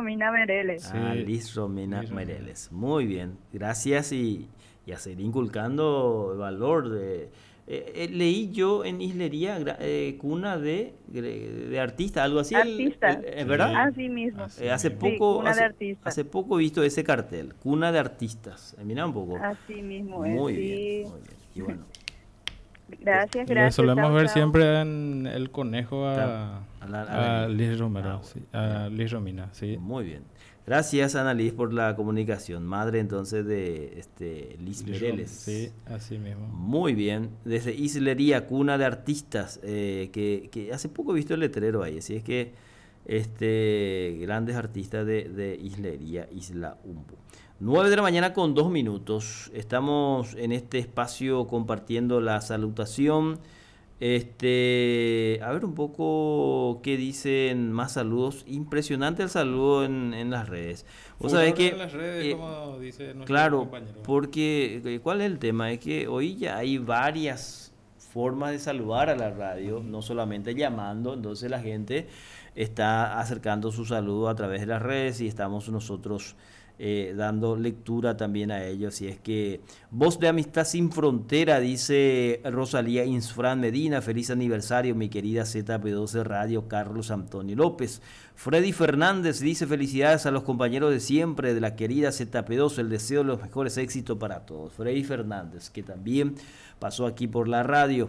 Romina Mereles. Liz Romina Liz Romina. Mereles. Muy bien, gracias y a seguir inculcando el valor de... leí yo en Islería, cuna de artista, algo así, Artistas, ¿verdad? así mismo. Así Hace mismo. Sí, poco, cuna de artistas. hace poco he visto ese cartel, cuna de artistas. Mira un poco. Así mismo es, Muy bien, sí. muy bien. Y bueno, Gracias, Le gracias. solemos Chao, ver chao. siempre en el conejo a a Liz Romero, bueno, sí, a Liz Romina, sí. muy bien. Gracias, Annalise, por la comunicación. Madre entonces de Liz Liz Mereles. sí, así mismo. Muy bien. Desde Islería, cuna de artistas, que hace poco he visto el letrero ahí. Así es que grandes artistas de Islería, Isla Umbu. 9 de la mañana con 2 minutos. Estamos en este espacio compartiendo la salutación. A ver un poco qué dicen más saludos. Impresionante el saludo en las redes. Vos sabés Furor que, en las redes, como dice nuestro claro, compañero. porque ¿cuál es el tema? Es que hoy ya hay varias formas de saludar a la radio, no solamente llamando, entonces la gente está acercando su saludo a través de las redes y estamos nosotros dando lectura también a ellos. Y es que Voz de Amistad Sin Frontera, dice Rosalía Insfran Medina, feliz aniversario mi querida ZP12 Radio Carlos Antonio López. Freddy Fernández dice felicidades a los compañeros de siempre de la querida ZP12, el deseo de los mejores éxitos para todos. Freddy Fernández, que también pasó aquí por la radio.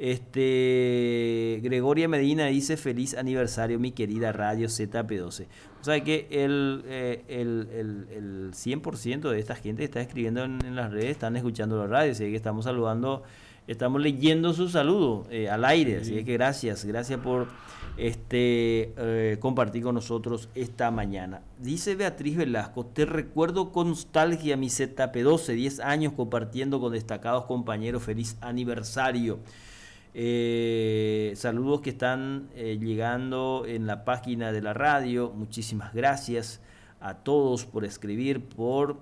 Gregoria Medina dice feliz aniversario mi querida radio ZP12. O sea que el 100% de esta gente que está escribiendo en las redes están escuchando la radio, así que estamos saludando, estamos leyendo su saludo al aire, así que gracias por compartir con nosotros esta mañana. Dice Beatriz Velasco, te recuerdo con nostalgia mi ZP12, 10 años compartiendo con destacados compañeros, feliz aniversario. Saludos que están llegando en la página de la radio. Muchísimas gracias a todos por escribir, por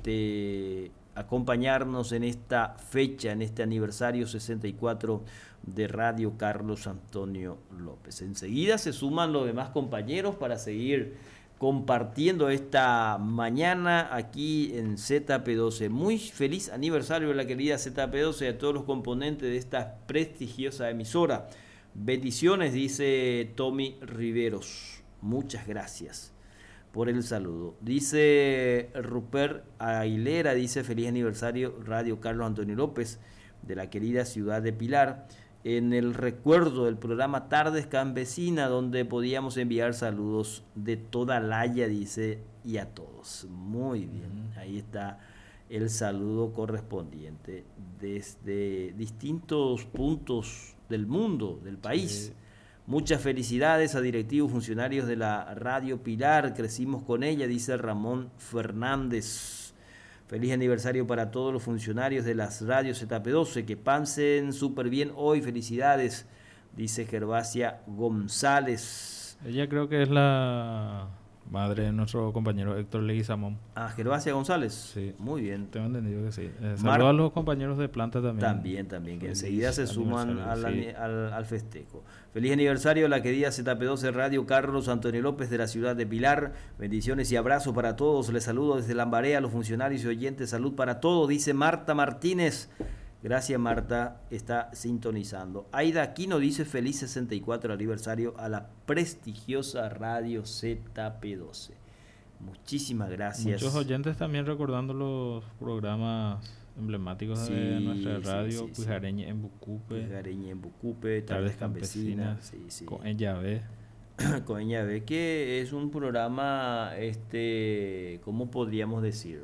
acompañarnos en esta fecha, en este aniversario 64 de Radio Carlos Antonio López. Enseguida se suman los demás compañeros para seguir compartiendo esta mañana aquí en ZP12. Muy feliz aniversario de la querida ZP12 y a todos los componentes de esta prestigiosa emisora. Bendiciones, dice Tommy Riveros. Muchas gracias por el saludo. Dice Rupert Aguilera, dice feliz aniversario Radio Carlos Antonio López de la querida ciudad de Pilar. En el recuerdo del programa Tardes Campesina, donde podíamos enviar saludos de toda Laya, dice, y a todos. Muy bien, ahí está el saludo correspondiente desde distintos puntos del mundo, del país. Sí. Muchas felicidades a directivos funcionarios de la Radio Pilar, crecimos con ella, dice Ramón Fernández. Feliz aniversario para todos los funcionarios de las radios ZP12, que pasen súper bien hoy, felicidades, dice Gervasia González. Ella creo que es la madre de nuestro compañero Héctor Leguizamón. Ah, Gervasia González. Sí. Muy bien. Tengo entendido que sí. Saludos a los compañeros de planta también. También, que Feliz enseguida se suman aniversario, al festejo. Feliz aniversario a la querida ZP12 Radio Carlos Antonio López de la ciudad de Pilar. Bendiciones y abrazos para todos. Les saludo desde Lambaré a los funcionarios y oyentes. Salud para todos, dice Marta Martínez. Gracias, Marta, está sintonizando. Aida Aquino dice feliz 64 aniversario a la prestigiosa radio ZP12. Muchísimas gracias. Muchos oyentes también recordando los programas emblemáticos de nuestra radio, Pujareña en Bucupe, Tardes Campesinas, con ella ve. Con ella ve que es un programa, ¿cómo podríamos decir?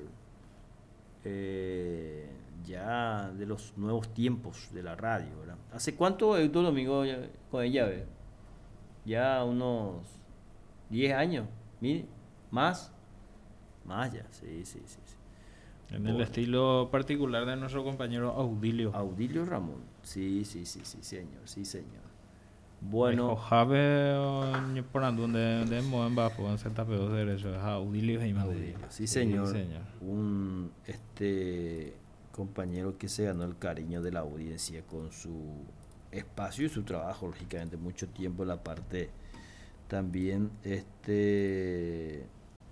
Ya de los nuevos tiempos de la radio, ¿verdad? ¿Hace cuánto, Héctor Domingo, con ella ve? Ya unos 10 años, más ya, sí. En el estilo particular de nuestro compañero Audilio. Audilio Ramón, sí, señor. Bueno, Jave por donde en bajo en ZP2 derecho, Audilio y sí, señor. Un compañero que se ganó el cariño de la audiencia con su espacio y su trabajo, lógicamente, mucho tiempo en la parte también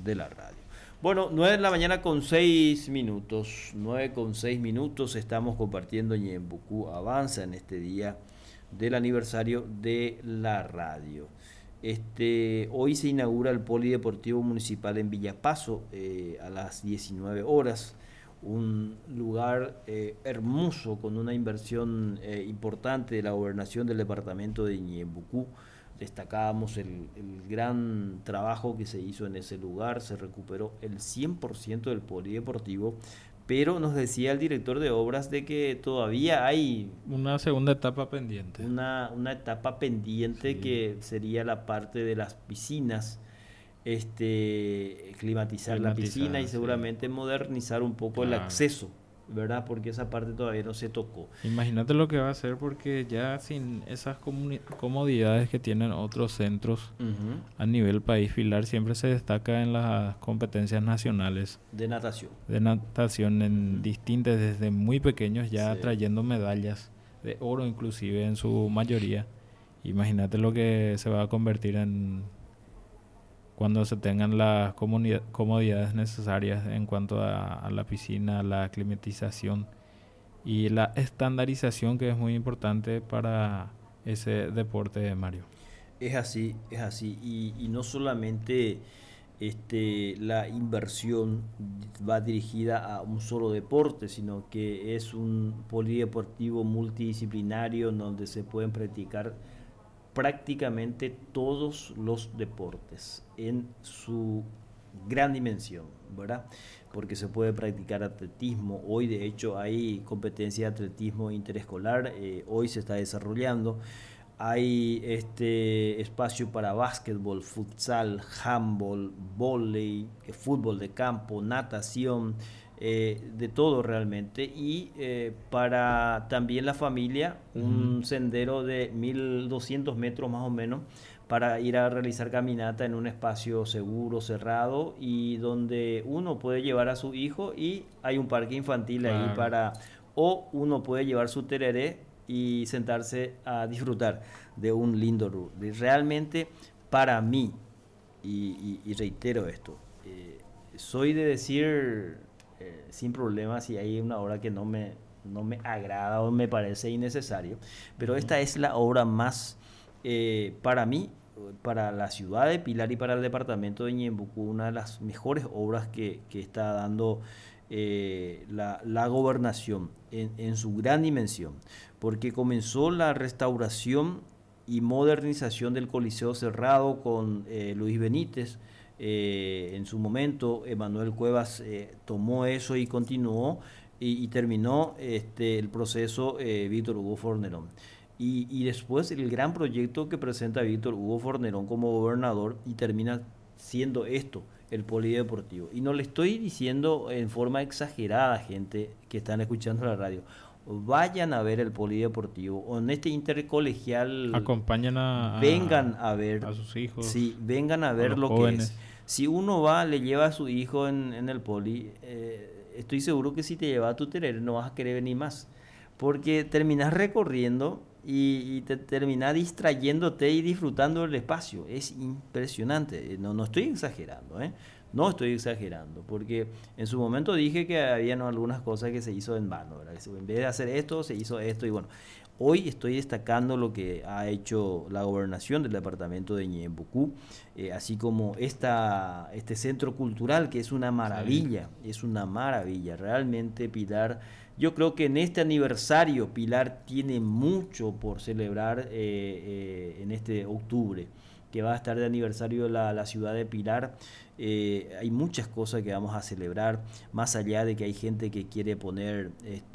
de la radio. Bueno, 9 de la mañana con 6 minutos, 9 con 6 minutos, estamos compartiendo Ñembucú Avanza en este día del aniversario de la radio. Hoy se inaugura el Polideportivo Municipal en Villapaso a las 19 horas, un lugar hermoso con una inversión importante de la gobernación del departamento de Ñembucú. Destacábamos el gran trabajo que se hizo en ese lugar, se recuperó el 100% del polideportivo, pero nos decía el director de obras de que todavía hay una segunda etapa pendiente. Una etapa pendiente, sí, que sería la parte de las piscinas, climatizar la piscina y seguramente, sí, modernizar un poco, claro, el acceso, ¿verdad? Porque esa parte todavía no se tocó. Imagínate lo que va a hacer, porque ya sin esas comodidades que tienen otros centros a nivel país, Pilar siempre se destaca en las competencias nacionales de natación. En distintas, desde muy pequeños ya, sí, trayendo medallas de oro inclusive en su mayoría. Imagínate lo que se va a convertir en cuando se tengan las comodidades necesarias en cuanto a la piscina, la climatización y la estandarización, que es muy importante para ese deporte, Mario. Es así. Y no solamente la inversión va dirigida a un solo deporte, sino que es un polideportivo multidisciplinario donde se pueden practicar prácticamente todos los deportes en su gran dimensión, ¿verdad? Porque se puede practicar atletismo. Hoy de hecho hay competencia de atletismo interescolar, hoy se está desarrollando. Hay espacio para básquetbol, futsal, handball, vóley, fútbol de campo, natación, de todo realmente. Y para también la familia, un sendero de 1200 metros más o menos, para ir a realizar caminata en un espacio seguro, cerrado, y donde uno puede llevar a su hijo y hay un parque infantil, claro, ahí o uno puede llevar su tereré y sentarse a disfrutar de un lindo rugby. Realmente para mí, y reitero esto, soy de decir sin problema si hay una obra que no me agrada o me parece innecesario, pero esta es la obra más, para mí, para la ciudad de Pilar y para el departamento de Ñembucú, una de las mejores obras que está dando la gobernación en su gran dimensión, porque comenzó la restauración y modernización del Coliseo Cerrado con Luis Benítez. En su momento Emanuel Cuevas tomó eso y continuó y terminó el proceso Víctor Hugo Fornerón. Y después el gran proyecto que presenta Víctor Hugo Fornerón como gobernador, y termina siendo esto, el polideportivo. Y no le estoy diciendo en forma exagerada, gente que están escuchando la radio, vayan a ver el polideportivo, o en este intercolegial acompañen vengan a ver a sus hijos, sí, vengan a ver lo jóvenes. Que es. Si uno va, le lleva a su hijo en el poli, estoy seguro que si te lleva a tu terreno no vas a querer venir más, porque terminas recorriendo y te terminas distrayéndote y disfrutando del espacio. Es impresionante. No estoy exagerando, no estoy exagerando, porque en su momento dije que había algunas cosas que se hizo en vano, ¿verdad? En vez de hacer esto, se hizo esto, y bueno, hoy estoy destacando lo que ha hecho la gobernación del departamento de Ñembucú, así como este centro cultural, que es una maravilla, sí, es una maravilla. Realmente Pilar, yo creo que en este aniversario Pilar tiene mucho por celebrar en este octubre, que va a estar de aniversario la ciudad de Pilar. Hay muchas cosas que vamos a celebrar, más allá de que hay gente que quiere poner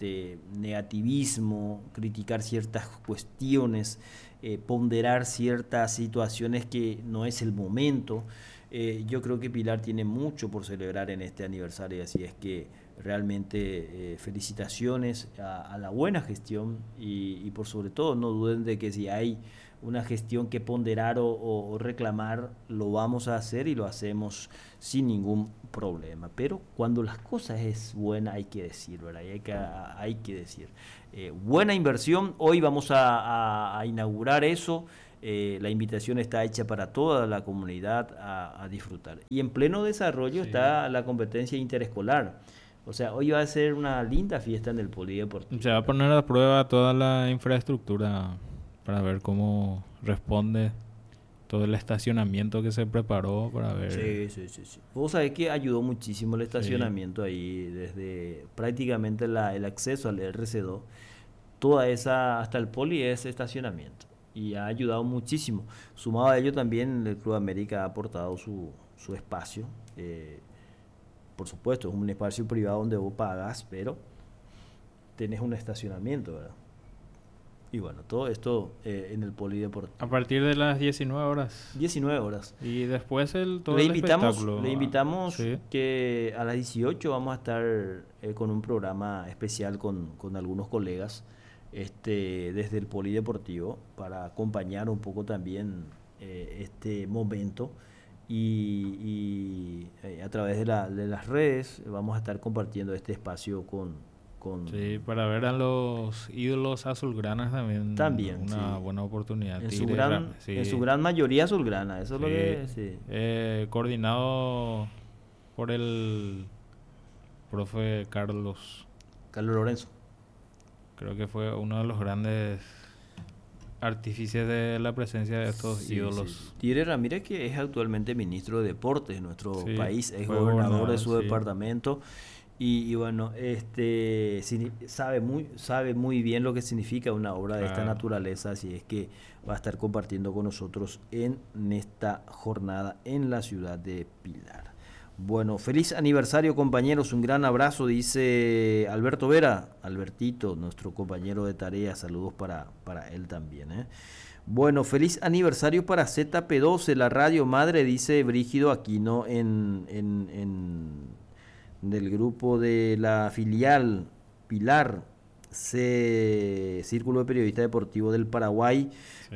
negativismo, criticar ciertas cuestiones, ponderar ciertas situaciones que no es el momento. Yo creo que Pilar tiene mucho por celebrar en este aniversario, así es que realmente felicitaciones a la buena gestión y por sobre todo no duden de que si hay una gestión que ponderar o reclamar, lo vamos a hacer y lo hacemos sin ningún problema. Pero cuando las cosas es buena hay que decir, ¿verdad? Hay que decir. Buena inversión, hoy vamos a inaugurar eso. La invitación está hecha para toda la comunidad a disfrutar. Y en pleno desarrollo está la competencia interescolar. O sea, hoy va a ser una linda fiesta en el polideportivo. Se va a poner a prueba toda la infraestructura para ver cómo responde todo el estacionamiento que se preparó para ver. Sí. Vos sabés que ayudó muchísimo el estacionamiento ahí, desde prácticamente el acceso al RC2, toda esa, hasta el poli es estacionamiento. Y ha ayudado muchísimo. Sumado a ello también el Club América ha aportado su espacio. Por supuesto, es un espacio privado donde vos pagas, pero tenés un estacionamiento, ¿verdad? Y bueno, todo esto en el polideportivo. A partir de las 19 horas. 19 horas. Y después todo el espectáculo. Le invitamos que a las 18 vamos a estar con un programa especial con algunos colegas desde el polideportivo para acompañar un poco también este momento. Y a través de las redes vamos a estar compartiendo este espacio con sí, para ver a los ídolos azulgranas también una buena oportunidad. En su gran mayoría azulgrana, eso es lo que coordinado por el profe Carlos Lorenzo. Creo que fue uno de los grandes artífices de la presencia de estos ídolos. Tigre Ramírez, que es actualmente ministro de Deportes de nuestro país, es gobernador de su departamento. Y bueno, sabe muy bien lo que significa una obra de esta naturaleza, así es que va a estar compartiendo con nosotros en esta jornada en la ciudad de Pilar. Bueno, feliz aniversario, compañeros, un gran abrazo, dice Alberto Vera, Albertito, nuestro compañero de tarea, saludos para él también. Bueno, feliz aniversario para ZP12, la radio madre, dice Brígido Aquino del grupo de la filial Pilar, Círculo de Periodistas Deportivos del Paraguay.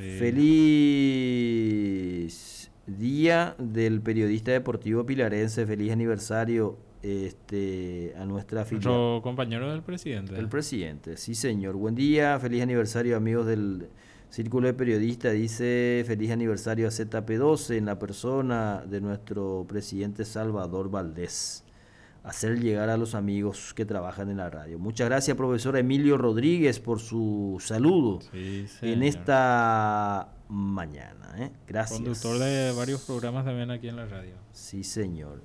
Feliz día del periodista deportivo pilarense, feliz aniversario a nuestra filial. Nuestro compañero del presidente. El presidente, sí señor. Buen día, feliz aniversario amigos del Círculo de Periodistas, dice feliz aniversario a ZP12 en la persona de nuestro presidente Salvador Valdés. Hacer llegar a los amigos que trabajan en la radio. Muchas gracias, profesor Emilio Rodríguez, por su saludo en esta mañana. Gracias. Conductor de varios programas también aquí en la radio. Sí, señor.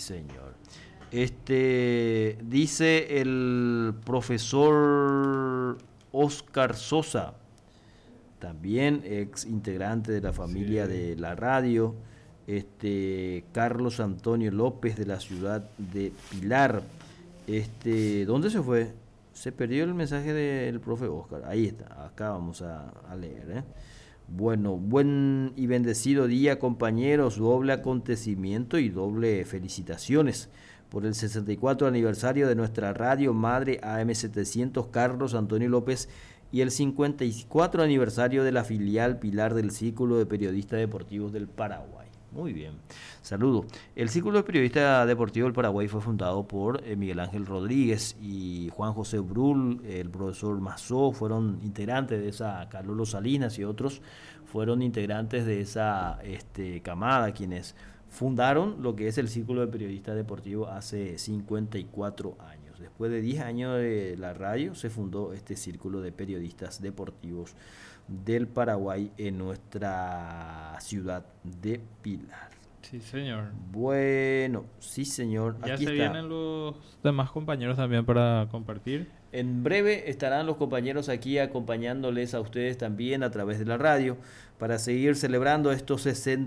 Dice el profesor Oscar Sosa, también ex integrante de la familia de la radio. Carlos Antonio López de la ciudad de Pilar. ¿Dónde se fue? Se perdió el mensaje del profe Oscar. Ahí está, acá vamos a leer. Bueno, buen y bendecido día, compañeros, doble acontecimiento y doble felicitaciones por el 64 aniversario de nuestra radio madre AM700 Carlos Antonio López y el 54 aniversario de la filial Pilar del Círculo de Periodistas Deportivos del Paraguay. Muy bien, saludo. El Círculo de Periodistas Deportivos del Paraguay fue fundado por Miguel Ángel Rodríguez y Juan José Brul, el profesor Mazó, fueron integrantes de esa, Carlos Salinas y otros fueron integrantes de esa camada, quienes fundaron lo que es el Círculo de Periodistas Deportivos hace 54 años. Después de 10 años de la radio se fundó este Círculo de Periodistas Deportivos del Paraguay en nuestra ciudad de Pilar. Sí, señor. Bueno, sí, señor. Ya aquí se está. Vienen los demás compañeros también para compartir. En breve estarán los compañeros aquí acompañándoles a ustedes también a través de la radio para seguir celebrando estos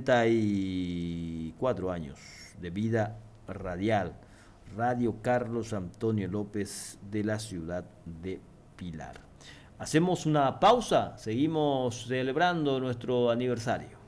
64 años de vida radial. Radio Carlos Antonio López de la ciudad de Pilar. Hacemos una pausa, seguimos celebrando nuestro aniversario.